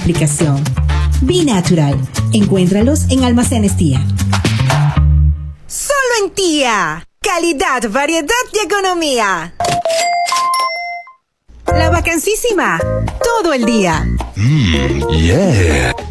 aplicación. Be Natural. Encuéntralos en Almacenes Tía. Solo en Tía. Calidad, variedad y economía. La vacancísima. Todo el día. Yeah.